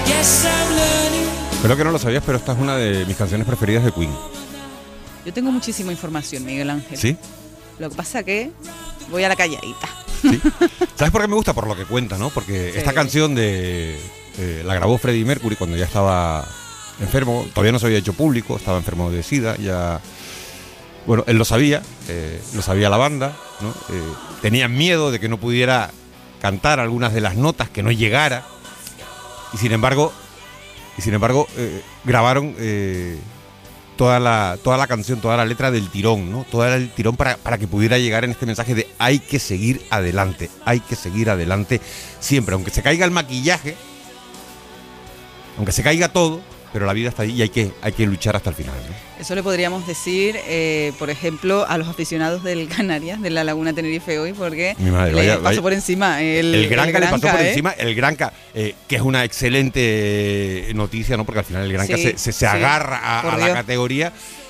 Creo que no lo sabías, pero esta es una de mis canciones preferidas de Queen. Yo tengo muchísima información, Miguel Ángel. ¿Sí? Lo que pasa que voy a la calladita. ¿Sí? ¿Sabes por qué me gusta? Por lo que cuenta, ¿no? Porque Sí. esta canción la grabó Freddie Mercury cuando ya estaba enfermo, todavía no se había hecho público, estaba enfermo de SIDA, ya... Bueno, él lo sabía la banda, ¿no? Tenían miedo de que no pudiera cantar algunas de las notas, que no llegara, y sin embargo grabaron toda la canción, toda la letra del tirón, ¿no? Todo el tirón para que pudiera llegar en este mensaje de hay que seguir adelante siempre, aunque se caiga el maquillaje, aunque se caiga todo, pero la vida está ahí y hay que luchar hasta el final, ¿no? Eso le podríamos decir, por ejemplo, a los aficionados del Canarias, de la Laguna Tenerife hoy, porque Mi madre, le vaya, pasó por encima el Granca le pasó por ¿eh? encima, el Granca, que es una excelente noticia, ¿no? Porque al final el Granca Sí, se agarra a la categoría.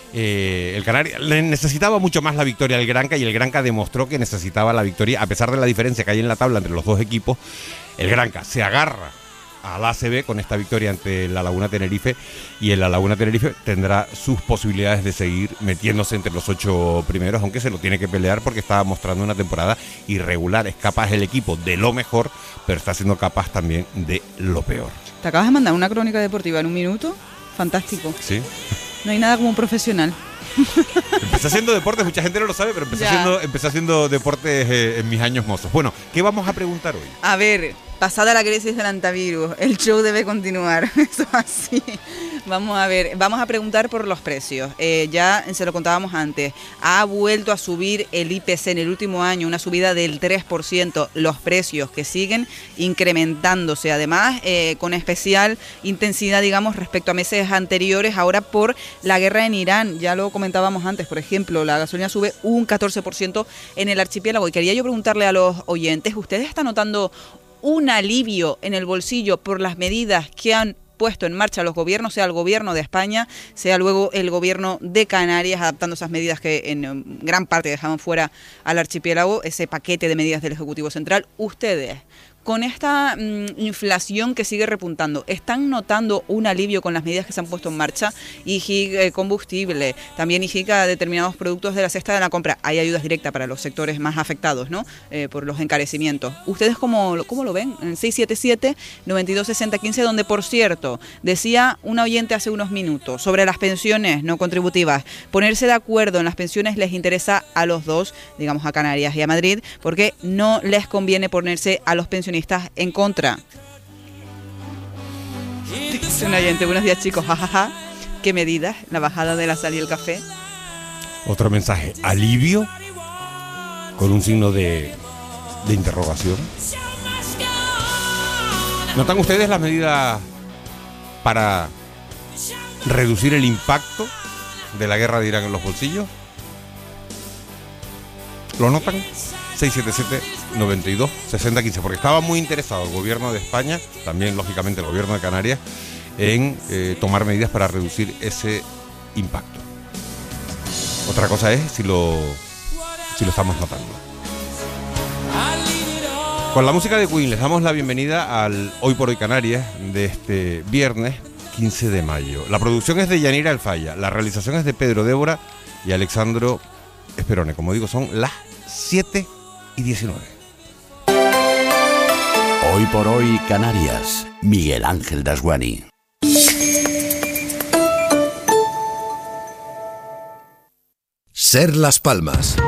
El Canarias necesitaba mucho más la victoria del Granca y el Granca demostró que necesitaba la victoria, a pesar de la diferencia que hay en la tabla entre los dos equipos. El Granca se agarra al ACB con esta victoria ante la Laguna Tenerife y en la Laguna Tenerife tendrá sus posibilidades de seguir metiéndose entre los 8 primeros, aunque se lo tiene que pelear porque estaba mostrando una temporada irregular. Es capaz el equipo de lo mejor, pero está siendo capaz también de lo peor. Te acabas de mandar una crónica deportiva en un minuto. Fantástico. Sí. No hay nada como un profesional. Empecé haciendo deportes, mucha gente no lo sabe, pero empecé haciendo deportes en mis años mozos. Bueno, ¿qué vamos a preguntar hoy? A ver, pasada la crisis del antivirus, el show debe continuar. Eso es así. Vamos a ver, vamos a preguntar por los precios. Ya se lo contábamos antes. Ha vuelto a subir el IPC en el último año, una subida del 3%. Los precios que siguen incrementándose, además con especial intensidad, digamos, respecto a meses anteriores, ahora por la guerra en Irán. Ya lo comentábamos antes, por ejemplo, la gasolina sube un 14% en el archipiélago. Y quería yo preguntarle a los oyentes, ¿ustedes están notando un alivio en el bolsillo por las medidas que han puesto en marcha los gobiernos, sea el gobierno de España, sea luego el gobierno de Canarias, adaptando esas medidas que en gran parte dejaban fuera al archipiélago, ese paquete de medidas del Ejecutivo Central? Ustedes, con esta inflación que sigue repuntando, ¿están notando un alivio con las medidas que se han puesto en marcha? IGIC combustible, también IGIC a determinados productos de la cesta de la compra. Hay ayudas directas para los sectores más afectados, ¿no? Por los encarecimientos. ¿Ustedes cómo lo ven? En el 677-926015, donde, por cierto, decía un oyente hace unos minutos sobre las pensiones no contributivas. Ponerse de acuerdo en las pensiones les interesa a los dos, digamos a Canarias y a Madrid, porque no les conviene ponerse a los pensionistas en contra. Dice un oyente, buenos días chicos, jajaja. ¿Qué medidas? La bajada de la sal y el café. Otro mensaje, alivio, con un signo de interrogación. ¿Notan ustedes las medidas para reducir el impacto de la guerra de Irán en los bolsillos? ¿Lo notan? 677-92-6015, porque estaba muy interesado el gobierno de España, también lógicamente el gobierno de Canarias, en tomar medidas para reducir ese impacto. Otra cosa es si lo estamos notando. Con la música de Queen les damos la bienvenida al Hoy por Hoy Canarias de este viernes 15 de mayo. La producción es de Yanira El Falla, la realización es de Pedro Débora y Alexandro Esperone. Como digo, son las 7:19. Hoy por Hoy Canarias, Miguel Ángel Dasguani. Ser Las Palmas.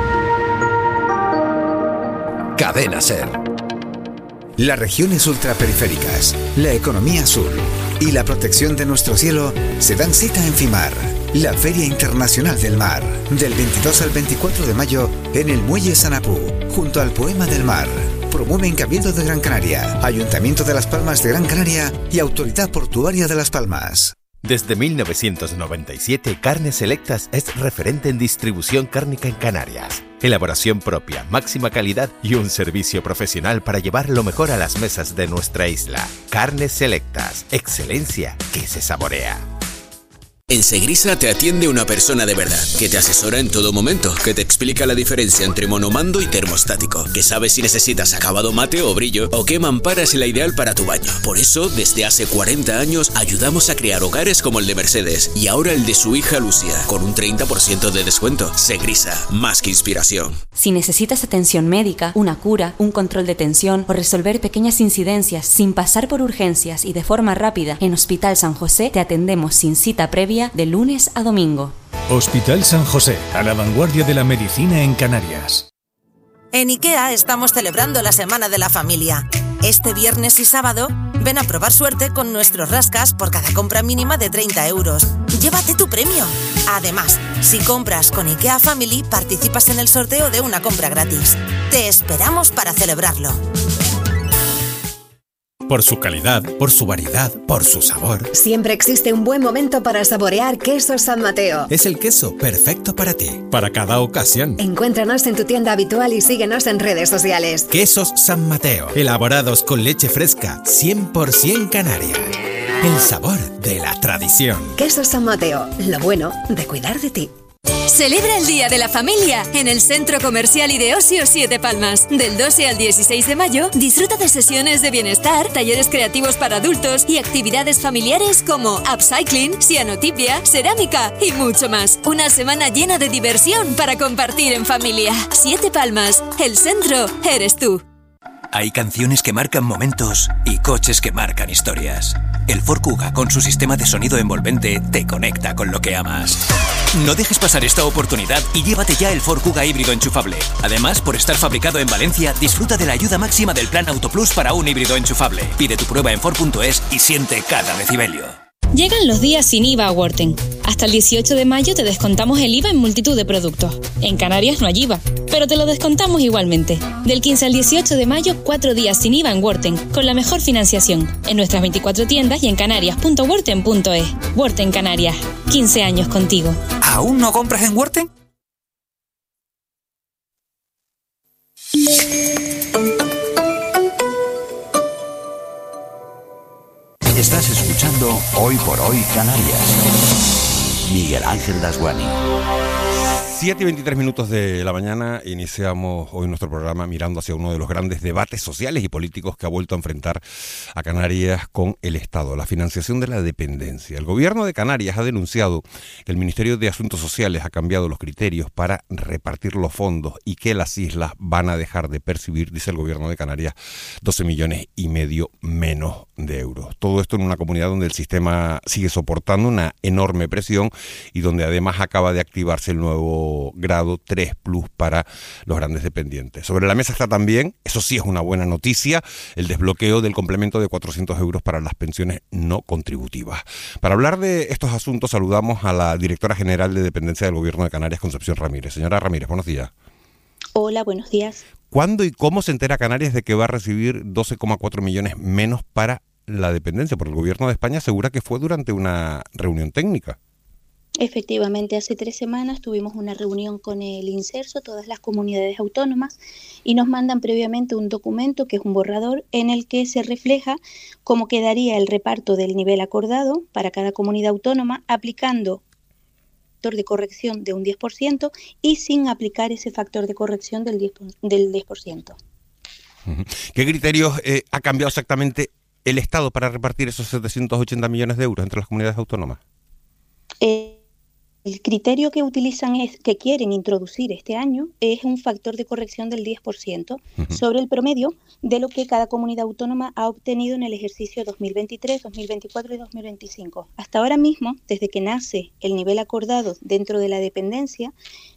Cadena Ser. Las regiones ultraperiféricas, la economía sur y la protección de nuestro cielo se dan cita en FIMAR, la Feria Internacional del Mar, del 22 al 24 de mayo en el Muelle Sanapú, junto al Poema del Mar. Promueven Cabildo de Gran Canaria, Ayuntamiento de Las Palmas de Gran Canaria y Autoridad Portuaria de Las Palmas. Desde 1997, Carnes Selectas es referente en distribución cárnica en Canarias. Elaboración propia, máxima calidad y un servicio profesional para llevar lo mejor a las mesas de nuestra isla. Carnes Selectas, excelencia que se saborea. En Segrisa te atiende una persona de verdad, que te asesora en todo momento, que te explica la diferencia entre monomando y termostático, que sabe si necesitas acabado mate o brillo, o qué mampara es la ideal para tu baño. Por eso, desde hace 40 años, ayudamos a crear hogares como el de Mercedes, y ahora el de su hija Lucia, con un 30% de descuento. Segrisa, más que inspiración. Si necesitas atención médica, una cura, un control de tensión o resolver pequeñas incidencias sin pasar por urgencias y de forma rápida, en Hospital San José te atendemos sin cita previa de lunes a domingo. Hospital San José, a la vanguardia de la medicina en Canarias. En IKEA estamos celebrando la Semana de la Familia. Este viernes y sábado, ven a probar suerte con nuestros rascas por cada compra mínima de 30 euros. Llévate tu premio. Además, si compras con IKEA Family, participas en el sorteo de una compra gratis. Te esperamos para celebrarlo. Por su calidad, por su variedad, por su sabor. Siempre existe un buen momento para saborear Quesos San Mateo. Es el queso perfecto para ti, para cada ocasión. Encuéntranos en tu tienda habitual y síguenos en redes sociales. Quesos San Mateo, elaborados con leche fresca, 100% canaria. El sabor de la tradición. Quesos San Mateo, lo bueno de cuidar de ti. Celebra el Día de la Familia en el Centro Comercial y de Ocio Siete Palmas. Del 12 al 16 de mayo, disfruta de sesiones de bienestar, talleres creativos para adultos y actividades familiares como upcycling, cianotipia, cerámica y mucho más. Una semana llena de diversión para compartir en familia. Siete Palmas, el centro eres tú. Hay canciones que marcan momentos y coches que marcan historias. El Ford Kuga, con su sistema de sonido envolvente, te conecta con lo que amas. No dejes pasar esta oportunidad y llévate ya el Ford Kuga híbrido enchufable. Además, por estar fabricado en Valencia, disfruta de la ayuda máxima del Plan Auto Plus para un híbrido enchufable. Pide tu prueba en Ford.es y siente cada decibelio. Llegan los días sin IVA a Worten. Hasta el 18 de mayo te descontamos el IVA en multitud de productos. En Canarias no hay IVA, pero te lo descontamos igualmente. Del 15 al 18 de mayo, 4 días sin IVA en Worten, con la mejor financiación. En nuestras 24 tiendas y en canarias.worten.es. Worten Canarias, 15 años contigo. ¿Aún no compras en Worten? Estás escuchando Hoy por Hoy Canarias. Miguel Ángel Dasguani. 7:23 de la mañana, iniciamos hoy nuestro programa mirando hacia uno de los grandes debates sociales y políticos que ha vuelto a enfrentar a Canarias con el Estado, la financiación de la dependencia. El gobierno de Canarias ha denunciado que el Ministerio de Asuntos Sociales ha cambiado los criterios para repartir los fondos y que las islas van a dejar de percibir, dice el gobierno de Canarias, 12,5 millones menos de euros. Todo esto en una comunidad donde el sistema sigue soportando una enorme presión y donde además acaba de activarse el nuevo grado 3 Plus para los grandes dependientes. Sobre la mesa está también, eso sí es una buena noticia, el desbloqueo del complemento de 400 euros para las pensiones no contributivas. Para hablar de estos asuntos saludamos a la directora general de Dependencia del Gobierno de Canarias, Concepción Ramírez. Señora Ramírez, buenos días. Hola, buenos días. ¿Cuándo y cómo se entera Canarias de que va a recibir 12,4 millones menos para la dependencia? Porque el Gobierno de España asegura que fue durante una reunión técnica. Efectivamente, hace 3 semanas tuvimos una reunión con el Inserso, todas las comunidades autónomas, y nos mandan previamente un documento que es un borrador en el que se refleja cómo quedaría el reparto del nivel acordado para cada comunidad autónoma, aplicando factor de corrección de un 10% y sin aplicar ese factor de corrección del 10%. ¿Qué criterios ha cambiado exactamente el Estado para repartir esos 780 millones de euros entre las comunidades autónomas? El criterio que utilizan que quieren introducir este año es un factor de corrección del 10% sobre el promedio de lo que cada comunidad autónoma ha obtenido en el ejercicio 2023, 2024 y 2025. Hasta ahora mismo, desde que nace el nivel acordado dentro de la dependencia,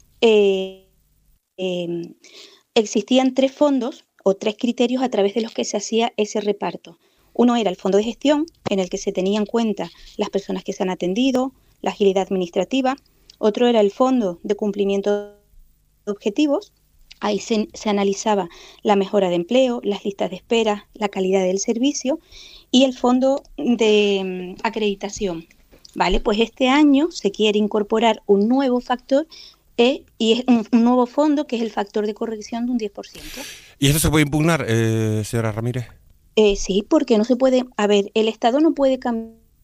existían 3 fondos o 3 criterios a través de los que se hacía ese reparto. Uno era el fondo de gestión, en el que se tenían en cuenta las personas que se han atendido, la agilidad administrativa. Otro era el fondo de cumplimiento de objetivos. Ahí se analizaba la mejora de empleo, las listas de espera, la calidad del servicio, y el fondo de acreditación. Vale, pues este año se quiere incorporar un nuevo factor y es un nuevo fondo que es el factor de corrección de un 10%. ¿Y esto se puede impugnar, señora Ramírez? Sí, porque no se puede. A ver, el Estado no puede cambiar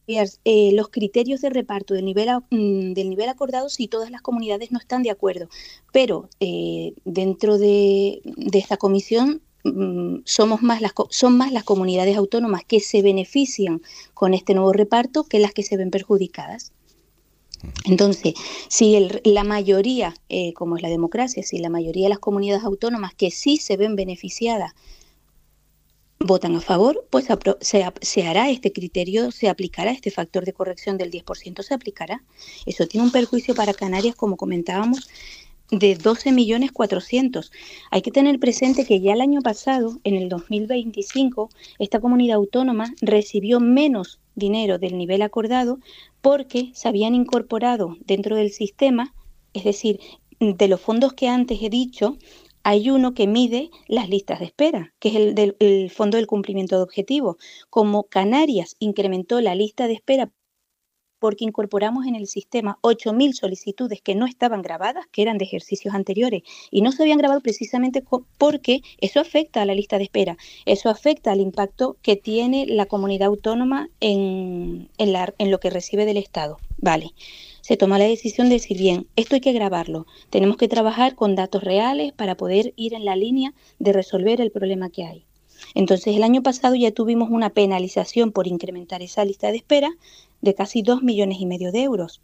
los criterios de reparto del nivel acordado si todas las comunidades no están de acuerdo. Pero dentro de esta comisión son más las comunidades autónomas que se benefician con este nuevo reparto que las que se ven perjudicadas. Entonces, si la mayoría, como es la democracia, si la mayoría de las comunidades autónomas que sí se ven beneficiadas votan a favor, pues se hará este criterio, se aplicará este factor de corrección del 10%, se aplicará. Eso tiene un perjuicio para Canarias, como comentábamos, de 12.400.000. Hay que tener presente que ya el año pasado, en el 2025, esta comunidad autónoma recibió menos dinero del nivel acordado porque se habían incorporado dentro del sistema, es decir, de los fondos que antes he dicho, hay uno que mide las listas de espera, que es el Fondo del Cumplimiento de Objetivos. Como Canarias incrementó la lista de espera porque incorporamos en el sistema 8.000 solicitudes que no estaban grabadas, que eran de ejercicios anteriores, y no se habían grabado precisamente porque eso afecta a la lista de espera, eso afecta al impacto que tiene la comunidad autónoma en lo que recibe del Estado. Vale. Se toma la decisión de decir, bien, esto hay que grabarlo, tenemos que trabajar con datos reales para poder ir en la línea de resolver el problema que hay. Entonces, el año pasado ya tuvimos una penalización por incrementar esa lista de espera de casi 2,5 millones de euros.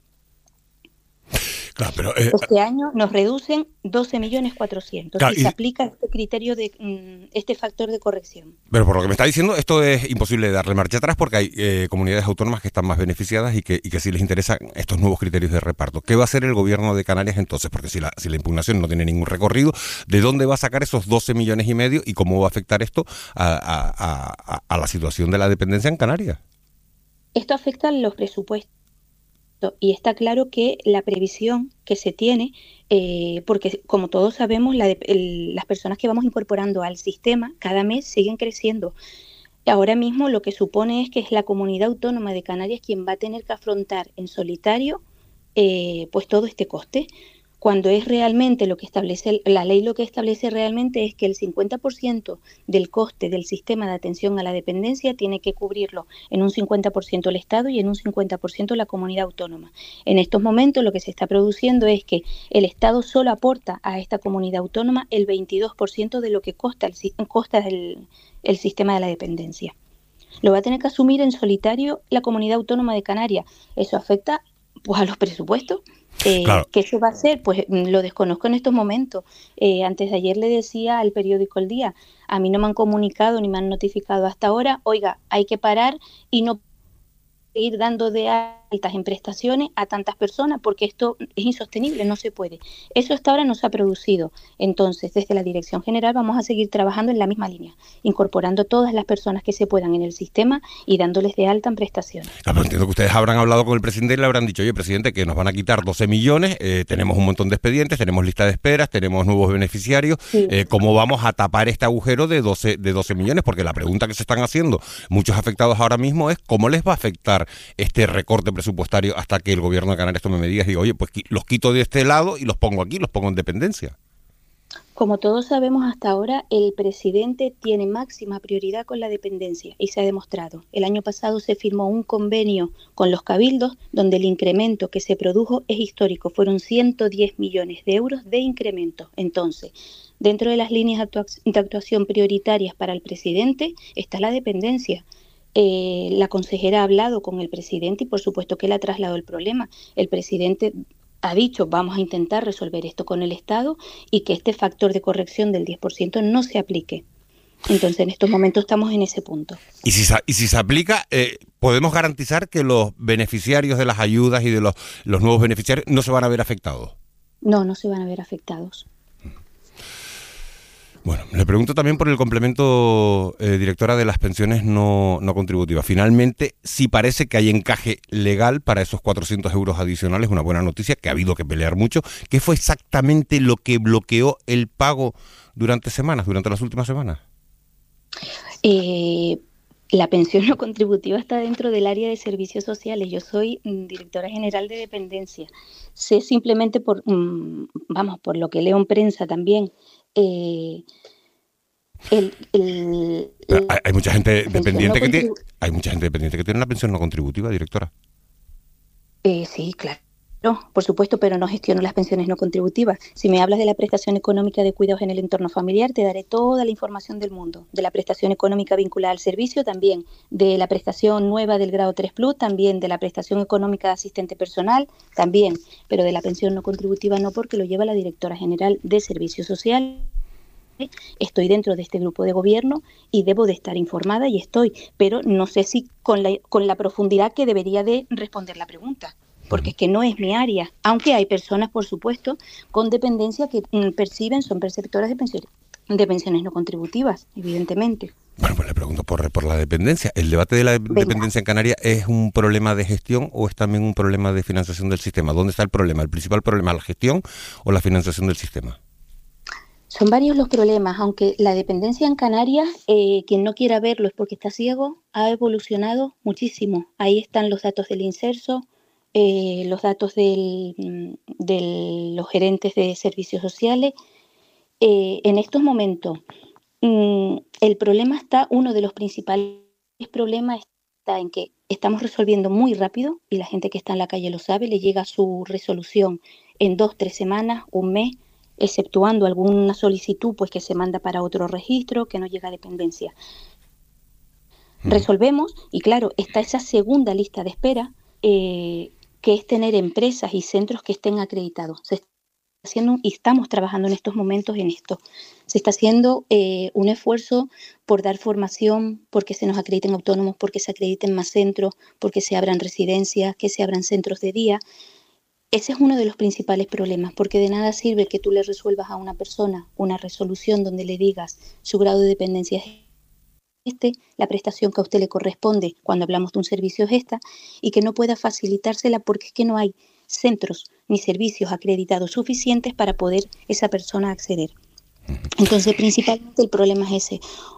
Claro, pero, este año nos reducen 12.400.000 claro, y se aplica este criterio de este factor de corrección. Pero por lo que me está diciendo, esto es imposible de darle marcha atrás porque hay comunidades autónomas que están más beneficiadas y que sí les interesan estos nuevos criterios de reparto. ¿Qué va a hacer el gobierno de Canarias entonces? Porque si la impugnación no tiene ningún recorrido, ¿de dónde va a sacar esos 12,5 millones y cómo va a afectar esto a la situación de la dependencia en Canarias? Esto afecta a los presupuestos. Y está claro que la previsión que se tiene, porque como todos sabemos, las personas que vamos incorporando al sistema cada mes siguen creciendo. Ahora mismo lo que supone es que es la comunidad autónoma de Canarias quien va a tener que afrontar en solitario pues todo este coste, cuando es realmente lo que establece la ley, lo que establece realmente es que el 50% del coste del sistema de atención a la dependencia tiene que cubrirlo en un 50% el Estado y en un 50% la comunidad autónoma. En estos momentos lo que se está produciendo es que el Estado solo aporta a esta comunidad autónoma el 22% de lo que costa el sistema de la dependencia. Lo va a tener que asumir en solitario la comunidad autónoma de Canarias. Eso afecta pues a los presupuestos. Claro. ¿Qué se va a hacer? Pues lo desconozco en estos momentos. Antes de ayer le decía al periódico El Día, a mí no me han comunicado ni me han notificado hasta ahora, oiga, hay que parar y no ir dando de altas en prestaciones a tantas personas porque esto es insostenible, no se puede. Eso hasta ahora no se ha producido. Entonces, desde la Dirección General vamos a seguir trabajando en la misma línea, incorporando todas las personas que se puedan en el sistema y dándoles de alta en prestaciones. Claro, pero entiendo que ustedes habrán hablado con el presidente y le habrán dicho, oye, presidente, que nos van a quitar 12 millones, tenemos un montón de expedientes, tenemos lista de esperas, tenemos nuevos beneficiarios, sí. ¿Cómo vamos a tapar este agujero de 12 millones? Porque la pregunta que se están haciendo muchos afectados ahora mismo es ¿cómo les va a afectar este recorte presupuestario hasta que el gobierno de Canarias tome medidas y diga, oye, pues los quito de este lado y los pongo aquí, los pongo en dependencia? Como todos sabemos hasta ahora, el presidente tiene máxima prioridad con la dependencia y se ha demostrado. El año pasado se firmó un convenio con los cabildos donde el incremento que se produjo es histórico. Fueron 110 millones de euros de incremento. Entonces, dentro de las líneas de actuación prioritarias para el presidente está la dependencia. La consejera ha hablado con el presidente y por supuesto que le ha trasladado el problema. El presidente ha dicho vamos a intentar resolver esto con el Estado y que este factor de corrección del 10% no se aplique. Entonces en estos momentos estamos en ese punto. Y si se aplica, ¿podemos garantizar que los beneficiarios de las ayudas y de los nuevos beneficiarios no se van a ver afectados? No, no se van a ver afectados. Bueno, le pregunto también por el complemento, directora, de las pensiones no contributivas. Finalmente, sí parece que hay encaje legal para esos 400 euros adicionales, una buena noticia, que ha habido que pelear mucho. ¿Qué fue exactamente lo que bloqueó el pago durante las últimas semanas? La pensión no contributiva está dentro del área de servicios sociales. Yo soy directora general de dependencia. Sé simplemente por lo que leo en prensa también, Hay mucha gente dependiente que tiene una pensión no contributiva, directora. Sí, claro. No, por supuesto, pero no gestiono las pensiones no contributivas. Si me hablas de la prestación económica de cuidados en el entorno familiar, te daré toda la información del mundo. De la prestación económica vinculada al servicio, también. De la prestación nueva del grado 3 Plus, también. De la prestación económica de asistente personal, también. Pero de la pensión no contributiva no, porque lo lleva la directora general de Servicios Sociales. Estoy dentro de este grupo de gobierno y debo de estar informada y estoy, pero no sé si con la profundidad que debería de responder la pregunta, porque es que no es mi área, aunque hay personas, por supuesto, con dependencia que son perceptoras de pensiones no contributivas, evidentemente. Bueno, pues le pregunto por la dependencia. ¿El debate de la dependencia en Canarias es un problema de gestión o es también un problema de financiación del sistema? ¿Dónde está el problema? ¿El principal problema, la gestión o la financiación del sistema? Son varios los problemas, aunque la dependencia en Canarias, quien no quiera verlo es porque está ciego, ha evolucionado muchísimo. Ahí están los datos del Inserso, los datos de los gerentes de servicios sociales. En estos momentos, el problema uno de los principales problemas está en que estamos resolviendo muy rápido, y la gente que está en la calle lo sabe, le llega su resolución en 2-3 semanas, un mes, exceptuando alguna solicitud pues que se manda para otro registro, que no llega a dependencia. Resolvemos, y claro, está esa segunda lista de espera, que es tener empresas y centros que estén acreditados. Se está haciendo, y estamos trabajando en estos momentos en esto. Se está haciendo un esfuerzo por dar formación, porque se nos acrediten autónomos, porque se acrediten más centros, porque se abran residencias, que se abran centros de día. Ese es uno de los principales problemas, porque de nada sirve que tú le resuelvas a una persona una resolución donde le digas su grado de dependencia es la prestación que a usted le corresponde cuando hablamos de un servicio es esta, y que no pueda facilitársela porque es que no hay centros ni servicios acreditados suficientes para poder esa persona acceder. Entonces, principalmente el problema es ese.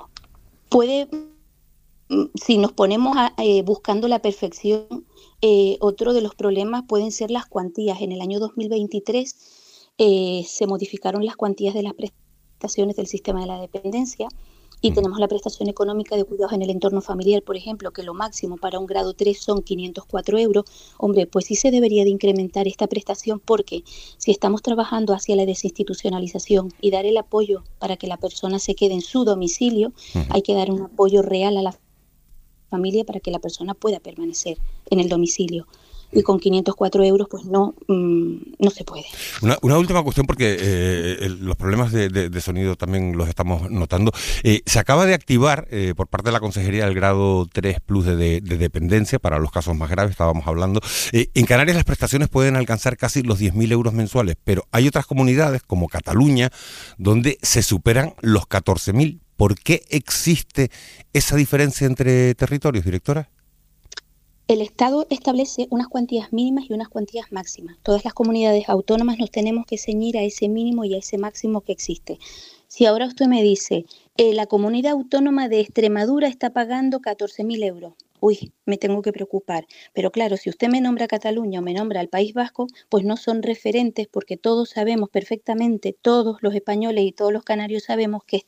Si nos ponemos buscando la perfección, otro de los problemas pueden ser las cuantías. En el año 2023 se modificaron las cuantías de las prestaciones del sistema de la dependencia, y tenemos la prestación económica de cuidados en el entorno familiar, por ejemplo, que lo máximo para un grado 3 son 504 euros. Hombre, pues sí se debería de incrementar esta prestación, porque si estamos trabajando hacia la desinstitucionalización y dar el apoyo para que la persona se quede en su domicilio, hay que dar un apoyo real a la familia para que la persona pueda permanecer en el domicilio. Y con 504 euros pues no se puede. Una última cuestión, porque los problemas de sonido también los estamos notando. Se acaba de activar por parte de la Consejería del grado 3 Plus de dependencia para los casos más graves, estábamos hablando. En Canarias las prestaciones pueden alcanzar casi los 10.000 euros mensuales, pero hay otras comunidades como Cataluña donde se superan los 14.000. ¿Por qué existe esa diferencia entre territorios, directora? El Estado establece unas cuantías mínimas y unas cuantías máximas. Todas las comunidades autónomas nos tenemos que ceñir a ese mínimo y a ese máximo que existe. Si ahora usted me dice, la comunidad autónoma de Extremadura está pagando 14.000 euros, me tengo que preocupar. Pero claro, si usted me nombra Cataluña o me nombra al País Vasco, pues no son referentes, porque todos sabemos perfectamente, todos los españoles y todos los canarios sabemos que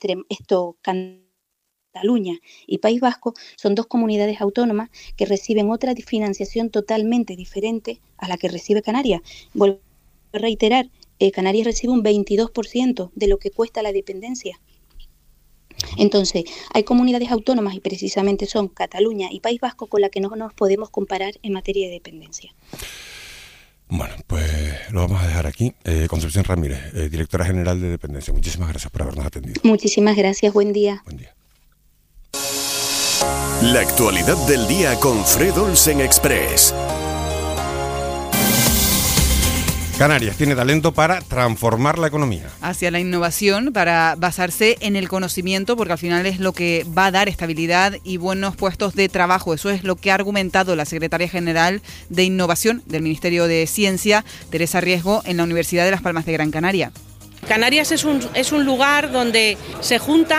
Cataluña y País Vasco son dos comunidades autónomas que reciben otra financiación totalmente diferente a la que recibe Canarias. Vuelvo a reiterar, Canarias recibe un 22% de lo que cuesta la dependencia. Entonces, hay comunidades autónomas, y precisamente son Cataluña y País Vasco, con las que no nos podemos comparar en materia de dependencia. Bueno, pues lo vamos a dejar aquí. Concepción Ramírez, directora general de Dependencia, muchísimas gracias por habernos atendido. Muchísimas gracias, buen día. Buen día. La actualidad del día con Fred Olsen Express. Canarias tiene talento para transformar la economía. Hacia la innovación, para basarse en el conocimiento, porque al final es lo que va a dar estabilidad y buenos puestos de trabajo. Eso es lo que ha argumentado la secretaria general de Innovación del Ministerio de Ciencia, Teresa Riesgo, en la Universidad de Las Palmas de Gran Canaria. Canarias es un lugar donde se juntan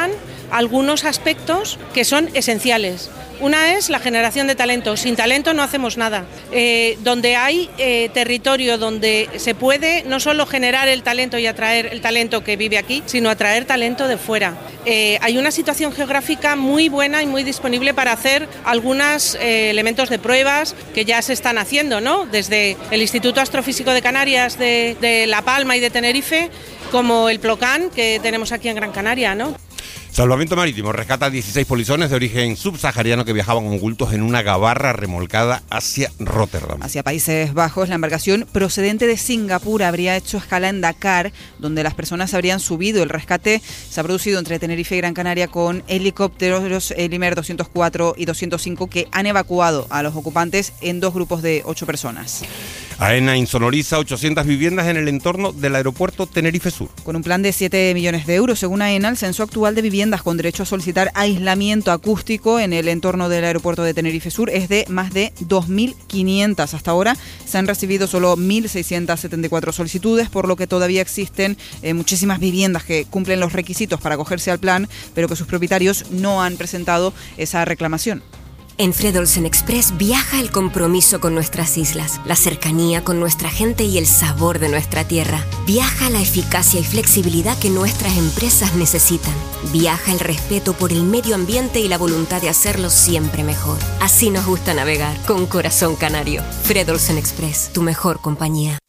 algunos aspectos que son esenciales. Una es la generación de talento. Sin talento no hacemos nada. Donde hay territorio donde se puede no solo generar el talento y atraer el talento que vive aquí, sino atraer talento de fuera. Hay una situación geográfica muy buena y muy disponible para hacer algunos elementos de pruebas que ya se están haciendo, ¿no? Desde el Instituto Astrofísico de Canarias de La Palma y de Tenerife, como el Plocán que tenemos aquí en Gran Canaria, ¿no? Salvamento Marítimo rescata 16 polizones de origen subsahariano que viajaban ocultos en una gabarra remolcada hacia Rotterdam. Hacia Países Bajos, la embarcación procedente de Singapur habría hecho escala en Dakar, donde las personas habrían subido. El rescate se ha producido entre Tenerife y Gran Canaria con helicópteros Elimer 204 y 205 que han evacuado a los ocupantes en 2 grupos de 8 personas. AENA insonoriza 800 viviendas en el entorno del aeropuerto Tenerife Sur. Con un plan de 7 millones de euros, según AENA, el censo actual de viviendas con derecho a solicitar aislamiento acústico en el entorno del aeropuerto de Tenerife Sur es de más de 2.500. Hasta ahora se han recibido solo 1.674 solicitudes, por lo que todavía existen muchísimas viviendas que cumplen los requisitos para acogerse al plan, pero que sus propietarios no han presentado esa reclamación. En Fred Olsen Express viaja el compromiso con nuestras islas, la cercanía con nuestra gente y el sabor de nuestra tierra. Viaja la eficacia y flexibilidad que nuestras empresas necesitan. Viaja el respeto por el medio ambiente y la voluntad de hacerlo siempre mejor. Así nos gusta navegar, con corazón canario. Fred Olsen Express, tu mejor compañía.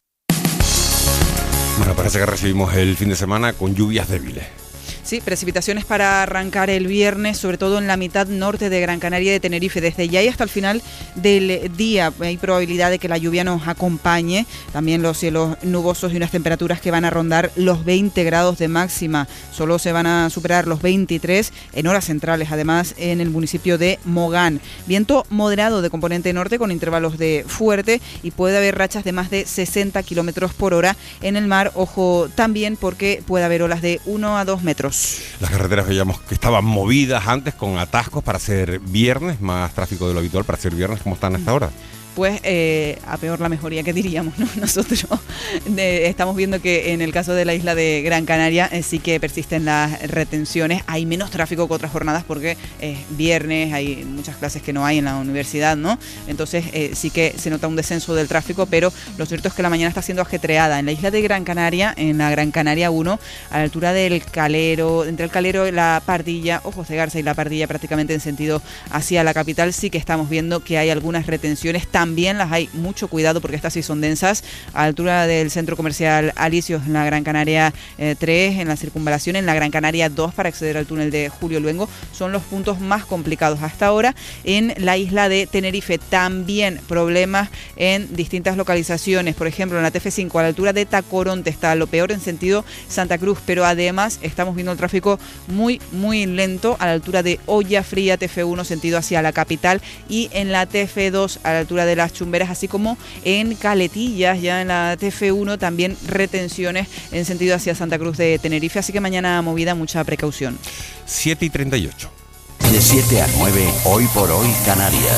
Bueno, parece que recibimos el fin de semana con lluvias débiles. Sí, precipitaciones para arrancar el viernes, sobre todo en la mitad norte de Gran Canaria y de Tenerife. Desde ya y hasta el final del día hay probabilidad de que la lluvia nos acompañe. También los cielos nubosos y unas temperaturas que van a rondar los 20 grados de máxima. Solo se van a superar los 23 en horas centrales, además en el municipio de Mogán. Viento moderado de componente norte con intervalos de fuerte y puede haber rachas de más de 60 kilómetros por hora en el mar. Ojo también porque puede haber olas de 1 a 2 metros. Las carreteras veíamos que estaban movidas antes con atascos para ser viernes, más tráfico de lo habitual para ser viernes. ¿Cómo están hasta ahora? Pues a peor la mejoría que diríamos, ¿no? Nosotros estamos viendo que en el caso de la isla de Gran Canaria sí que persisten las retenciones. Hay menos tráfico que otras jornadas porque es viernes, hay muchas clases que no hay en la universidad, ¿no? Entonces sí que se nota un descenso del tráfico, pero lo cierto es que la mañana está siendo ajetreada. En la isla de Gran Canaria, en la Gran Canaria 1, a la altura del Calero, entre el Calero y la Pardilla, Ojos de Garza y la Pardilla, prácticamente en sentido hacia la capital, sí que estamos viendo que hay algunas retenciones. También las hay, mucho cuidado porque estas sí son densas, a la altura del centro comercial Alicios en la Gran Canaria 3, en la circunvalación, en la Gran Canaria 2 para acceder al túnel de Julio Luengo, son los puntos más complicados hasta ahora. En la isla de Tenerife también problemas en distintas localizaciones, por ejemplo en la TF5 a la altura de Tacoronte está lo peor en sentido Santa Cruz, pero además estamos viendo el tráfico muy lento a la altura de Olla Fría, TF1 sentido hacia la capital, y en la TF2 a la altura de las Chumberas, así como en Caletillas, ya en la TF1 también retenciones en sentido hacia Santa Cruz de Tenerife, así que mañana movida, mucha precaución. 7:38. De 7 a 9, Hoy por Hoy Canarias.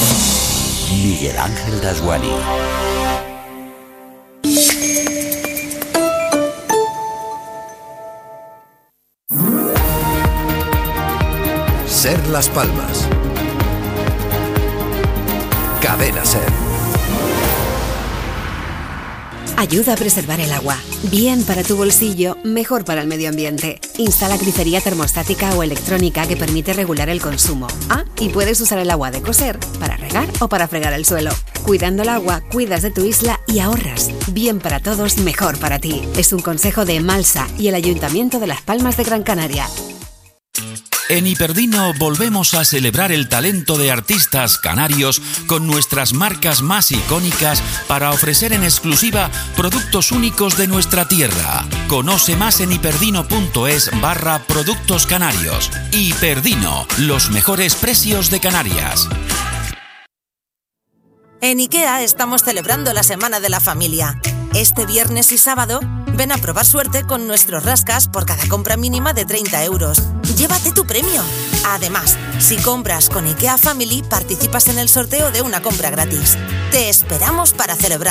Miguel Ángel Dasguani. Ser Las Palmas. Cadena Ser. Ayuda a preservar el agua. Bien para tu bolsillo, mejor para el medio ambiente. Instala grifería termostática o electrónica que permite regular el consumo. Y puedes usar el agua de coser para regar o para fregar el suelo. Cuidando el agua, cuidas de tu isla y ahorras. Bien para todos, mejor para ti. Es un consejo de Malsa y el Ayuntamiento de Las Palmas de Gran Canaria. En Hiperdino volvemos a celebrar el talento de artistas canarios con nuestras marcas más icónicas para ofrecer en exclusiva productos únicos de nuestra tierra. Conoce más en hiperdino.es/productos canarios. Hiperdino, los mejores precios de Canarias. En IKEA estamos celebrando la Semana de la Familia. Este viernes y sábado, ven a probar suerte con nuestros rascas por cada compra mínima de 30 euros. Llévate tu premio. Además, si compras con IKEA Family, participas en el sorteo de una compra gratis. Te esperamos para celebrar.